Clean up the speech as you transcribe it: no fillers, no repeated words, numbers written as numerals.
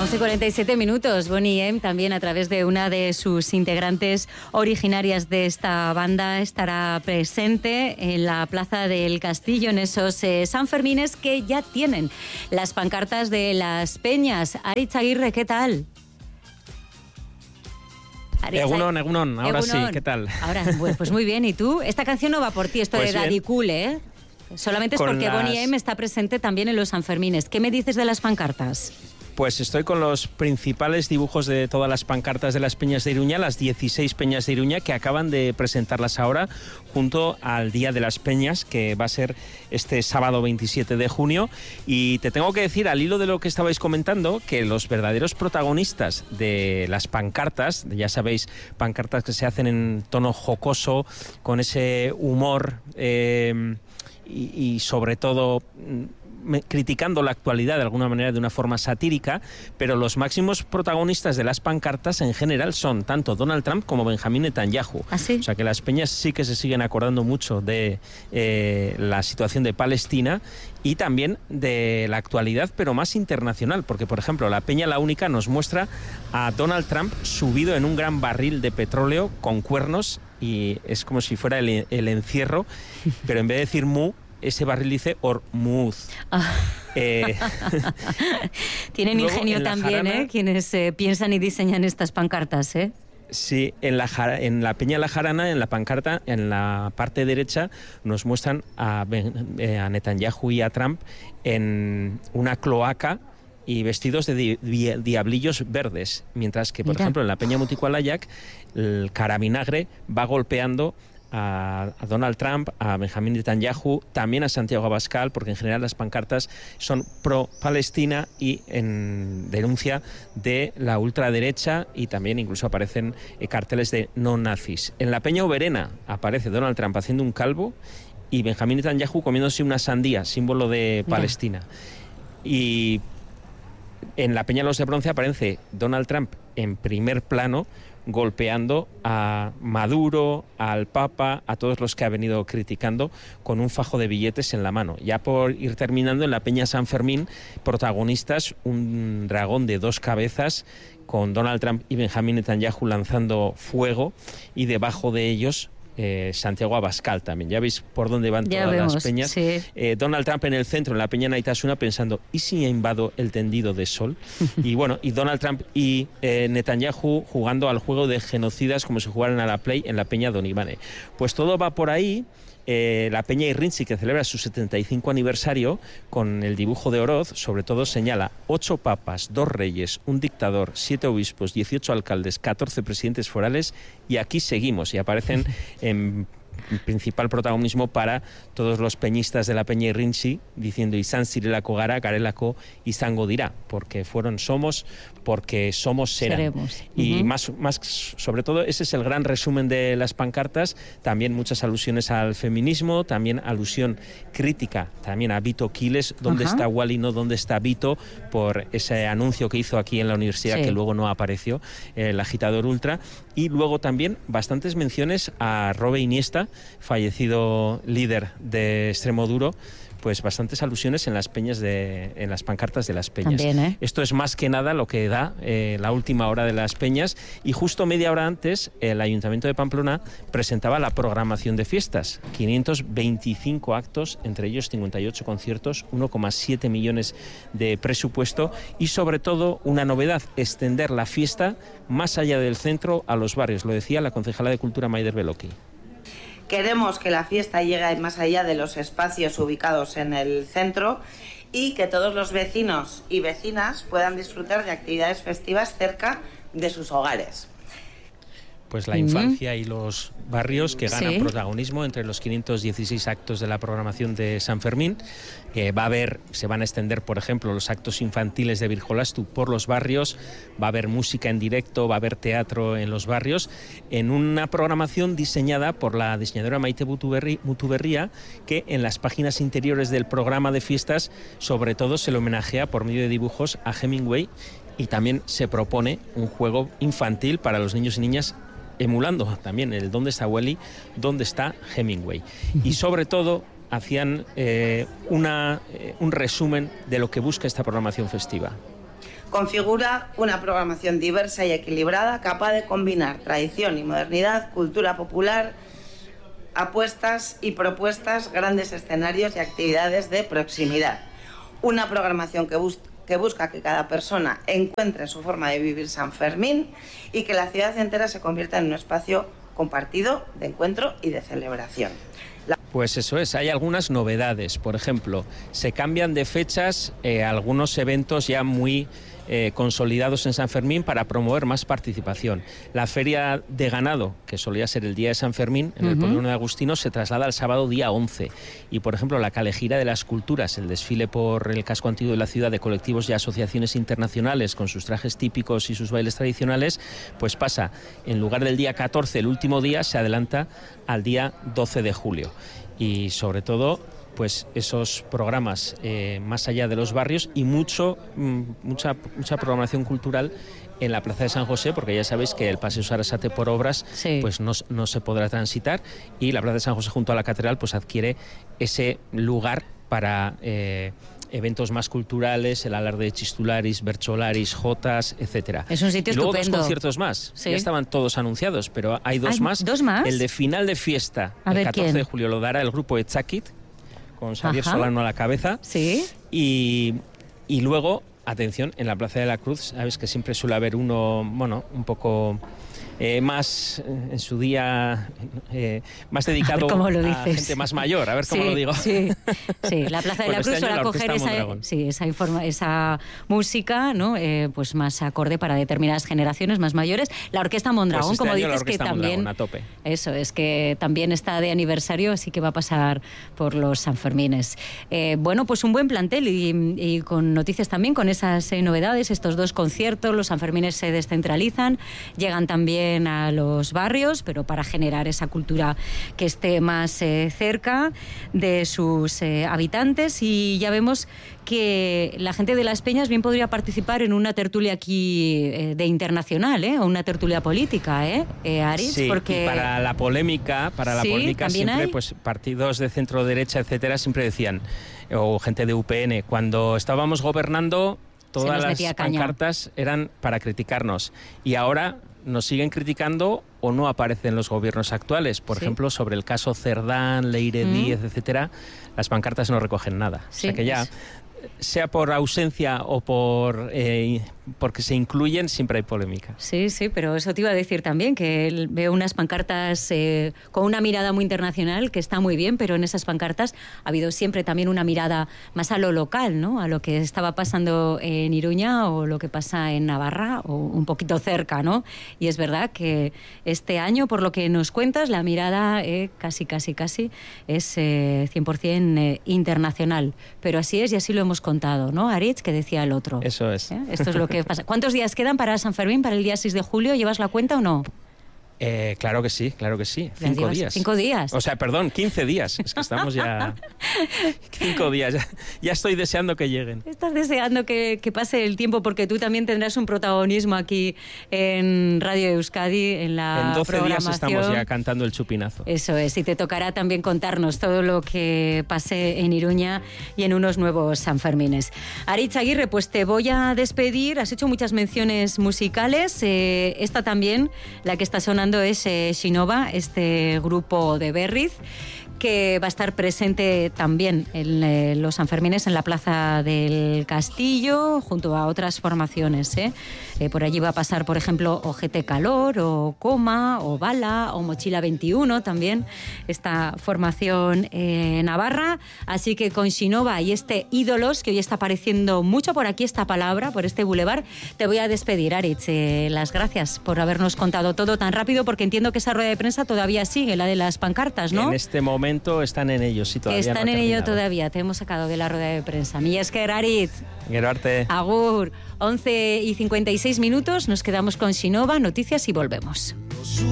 11:47. Bonnie M, también a través de una de sus integrantes originarias de esta banda, estará presente en la Plaza del Castillo, en esos Sanfermines que ya tienen las pancartas de las peñas. Aritz Aguirre, ¿qué tal? Egunon, ahora sí, ¿qué tal? Ahora, pues muy bien, ¿y tú? Esta canción no va por ti, esto pues de Daddy Cool, ¿eh? Solamente es porque Bonnie M está presente también en los Sanfermines. ¿Qué me dices de las pancartas? Pues estoy con los principales dibujos de todas las pancartas de las peñas de Iruña, las 16 peñas de Iruña, que acaban de presentarlas ahora junto al Día de las Peñas, que va a ser este sábado 27 de junio. Y te tengo que decir, al hilo de lo que estabais comentando, que los verdaderos protagonistas de las pancartas, ya sabéis, pancartas que se hacen en tono jocoso, con ese humor y sobre todo criticando la actualidad de alguna manera de una forma satírica, pero los máximos protagonistas de las pancartas en general son tanto Donald Trump como Benjamín Netanyahu. ¿Ah, sí? O sea que las peñas sí que se siguen acordando mucho de la situación de Palestina y también de la actualidad, pero más internacional, porque por ejemplo la Peña La Única nos muestra a Donald Trump subido en un gran barril de petróleo con cuernos y es como si fuera el encierro, pero en vez de decir mu, ese barril dice Hormuz. Tienen ingenio también, Jarana, quienes piensan y diseñan estas pancartas, ¿eh? Sí, en la Peña La Jarana, en la pancarta, en la parte derecha, nos muestran a Netanyahu y a Trump en una cloaca y vestidos de diablillos verdes, mientras que, por ejemplo, en la Peña Muticualayac, el Caravinagre va golpeando a Donald Trump, a Benjamín Netanyahu, también a Santiago Abascal, porque en general las pancartas son pro-Palestina y en denuncia de la ultraderecha, y también incluso aparecen carteles de no nazis. En la Peña Oberena aparece Donald Trump haciendo un calvo y Benjamín Netanyahu comiéndose una sandía, símbolo de Palestina. Y en la Peña Los de Bronce aparece Donald Trump en primer plano, golpeando a Maduro, al Papa, a todos los que ha venido criticando, con un fajo de billetes en la mano. Ya por ir terminando, en la Peña San Fermín, protagonistas, un dragón de 2 cabezas, con Donald Trump y Benjamín Netanyahu lanzando fuego, y debajo de ellos Santiago Abascal también. Ya veis por dónde van todas las peñas. Sí. Donald Trump en el centro, en la Peña Naitasuna, pensando, ¿y si invado el tendido de sol? Y bueno, y Donald Trump y Netanyahu jugando al juego de genocidas como si jugaran a la Play en la Peña Don Ivane. Pues todo va por ahí. La Peña Irrintzi, que celebra su 75 aniversario, con el dibujo de Oroz, sobre todo señala 8 papas, 2 reyes, un dictador, 7 obispos, 18 alcaldes, 14 presidentes forales, y aquí seguimos, y aparecen en principal protagonismo para todos los peñistas de la Peña Irrintzi, diciendo izan zirelako gara, garelako izango dira, porque somos, porque somos serán. Seremos. Y más sobre todo, ese es el gran resumen de las pancartas. También muchas alusiones al feminismo, también alusión crítica también a Vito Quiles, dónde está Wally, no dónde está Vito, por ese anuncio que hizo aquí en la universidad, que luego no apareció, el agitador ultra. Y luego también bastantes menciones a Robe Iniesta, fallecido líder de Extremoduro, pues bastantes alusiones en las peñas en las pancartas de las peñas. También, Esto es más que nada lo que da la última hora de las peñas, y justo media hora antes el Ayuntamiento de Pamplona presentaba la programación de fiestas, 525 actos, entre ellos 58 conciertos, 1,7 millones de presupuesto, y sobre todo una novedad, extender la fiesta más allá del centro a los barrios. Lo decía la concejala de Cultura, Maider Beloki. Queremos que la fiesta llegue más allá de los espacios ubicados en el centro y que todos los vecinos y vecinas puedan disfrutar de actividades festivas cerca de sus hogares. Pues la infancia y los barrios que ganan protagonismo entre los 516 actos de la programación de San Fermín. Se van a extender, por ejemplo, los actos infantiles de Virjolastu por los barrios, va a haber música en directo, va a haber teatro en los barrios, en una programación diseñada por la diseñadora Maite Mutuberría, que en las páginas interiores del programa de fiestas, sobre todo, se le homenajea por medio de dibujos a Hemingway, y también se propone un juego infantil para los niños y niñas, emulando también el ¿dónde está Wally?, ¿dónde está Hemingway? Y sobre todo hacían un resumen de lo que busca esta programación festiva. Configura una programación diversa y equilibrada, capaz de combinar tradición y modernidad, cultura popular, apuestas y propuestas, grandes escenarios y actividades de proximidad. Una programación que busca que cada persona encuentre su forma de vivir San Fermín y que la ciudad entera se convierta en un espacio compartido de encuentro y de celebración. Pues eso es, hay algunas novedades. Por ejemplo, se cambian de fechas algunos eventos ya muy consolidados en San Fermín para promover más participación. La feria de ganado, que solía ser el día de San Fermín, en el polígono de Agustino, se traslada al sábado día 11. Y, por ejemplo, la Calejira de las Culturas, el desfile por el casco antiguo de la ciudad de colectivos y asociaciones internacionales con sus trajes típicos y sus bailes tradicionales, pues pasa, en lugar del día 14, el último día, se adelanta al día 12 de julio. Y, sobre todo, pues esos programas más allá de los barrios y mucha programación cultural en la Plaza de San José, porque ya sabéis que el Paseo Sarasate por obras pues no se podrá transitar, y la Plaza de San José junto a la Catedral pues adquiere ese lugar para eventos más culturales, el alarde de Chistularis, Bercholaris, Jotas, etcétera. Es un sitio y luego estupendo. 2 conciertos más. Sí. Ya estaban todos anunciados, pero hay dos más. ¿2 más? El de final de fiesta, el 14 de julio, lo dará el grupo Etzakit, con Xavier Solano a la cabeza. Sí. Y luego, atención, en la Plaza de la Cruz, sabes que siempre suele haber uno, bueno, un poco más en su día, más dedicado a gente más mayor, a ver cómo lo digo. Sí, la Plaza de la Cruz suele acoger esa música, ¿no? Pues más acorde para determinadas generaciones más mayores. La Orquesta Mondragón, pues como dices, que también a tope. Eso es, que también está de aniversario, así que va a pasar por los Sanfermines. Bueno, pues un buen plantel y con noticias también, con esas novedades, estos 2 conciertos. Los Sanfermines se descentralizan, llegan también a los barrios, pero para generar esa cultura que esté más cerca de sus habitantes. Y ya vemos que la gente de Las Peñas bien podría participar en una tertulia aquí de internacional, o una tertulia política, Aritz, sí, porque y para la polémica siempre hay, pues partidos de centro derecha, etcétera, siempre decían, o gente de UPN, cuando estábamos gobernando todas las pancartas eran para criticarnos, y ahora nos siguen criticando o no aparecen los gobiernos actuales. Por ejemplo, sobre el caso Cerdán, Leire Díez, etcétera, las pancartas no recogen nada. O sea que ya, sea por ausencia o porque se incluyen, siempre hay polémica. Sí, pero eso te iba a decir también, que veo unas pancartas con una mirada muy internacional, que está muy bien, pero en esas pancartas ha habido siempre también una mirada más a lo local, ¿no? A lo que estaba pasando en Iruña o lo que pasa en Navarra o un poquito cerca, ¿no? Y es verdad que este año, por lo que nos cuentas, la mirada casi es 100% internacional. Pero así es y así lo hemos contado, ¿no, Aritz? Que decía el otro. Eso es. Esto es lo que pasa. ¿Cuántos días quedan para San Fermín, para el día 6 de julio? ¿Llevas la cuenta o no? Claro que sí. 5 días. 5 días. O sea, perdón, 15 días. Es que estamos ya... 5 días. Ya estoy deseando que lleguen. Estás deseando que pase el tiempo, porque tú también tendrás un protagonismo aquí en Radio Euskadi, en la En 12 programación. días estamos ya cantando el chupinazo. Eso es, y te tocará también contarnos todo lo que pase en Iruña y en unos nuevos Sanfermines. Aritz Aguirre, pues te voy a despedir. Has hecho muchas menciones musicales. Esta también, la que está sonando, es Xinova, este grupo de Berriz, que va a estar presente también en los Sanfermines en la Plaza del Castillo, junto a otras formaciones. Por allí va a pasar, por ejemplo, OGT Calor, o Coma, o Bala, o Mochila 21, también esta formación navarra. Así que con Xinova y este Ídolos, que hoy está apareciendo mucho por aquí esta palabra, por este bulevar, te voy a despedir, Aritz. Las gracias por habernos contado todo tan rápido, porque entiendo que esa rueda de prensa todavía sigue, la de las pancartas, ¿no? En este momento están en ello, sí, todavía están no en ello terminado. todavía, te hemos sacado de la rueda de prensa. Mila esker, Aritz. Gero arte. Agur. 11:56, nos quedamos con Xinova, noticias y volvemos.